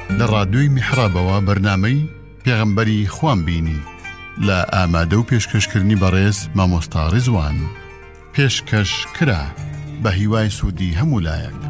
لە ڕادیۆی میحرابەوە بەرنامەی پێغەمبەری خوان بینی لە ئامادە و پێشکەشکردنی بەڕێز مامۆستا ڕیزوان پێشکەش کرا بە هیوای سوودی هەموو لایەک.